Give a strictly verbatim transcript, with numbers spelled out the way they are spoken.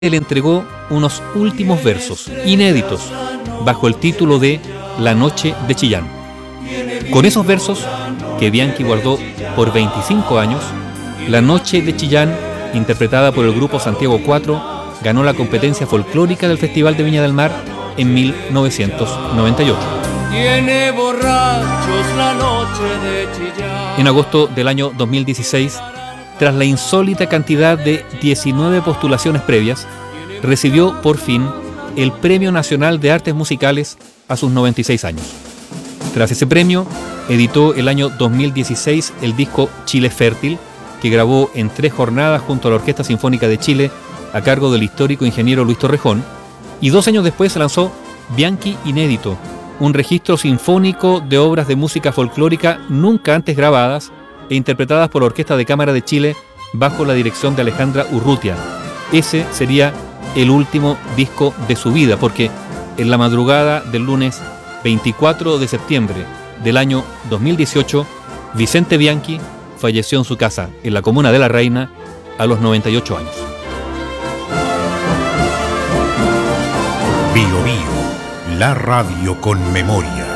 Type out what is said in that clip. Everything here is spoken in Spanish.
le entregó unos últimos versos inéditos bajo el título de La Noche de Chillán. Con esos versos, que Bianchi guardó por veinticinco años, La Noche de Chillán, interpretada por el grupo Santiago cuatro, ganó la competencia folclórica del Festival de Viña del Mar en mil novecientos noventa y ocho. Tiene borrachos la noche de Chillán. En agosto del año dos mil dieciséis, tras la insólita cantidad de diecinueve postulaciones previas, recibió por fin el Premio Nacional de Artes Musicales a sus noventa y seis años. Tras ese premio, editó el año dos mil dieciséis el disco Chile Fértil, que grabó en tres jornadas junto a la Orquesta Sinfónica de Chile, a cargo del histórico ingeniero Luis Torrejón, y dos años después se lanzó Bianchi Inédito, un registro sinfónico de obras de música folclórica nunca antes grabadas e interpretadas por la Orquesta de Cámara de Chile bajo la dirección de Alejandra Urrutia. Ese sería el último disco de su vida, porque en la madrugada del lunes veinticuatro de septiembre del año dos mil dieciocho, Vicente Bianchi falleció en su casa, en la comuna de La Reina, a los noventa y ocho años. Bio Bio, la radio con memoria.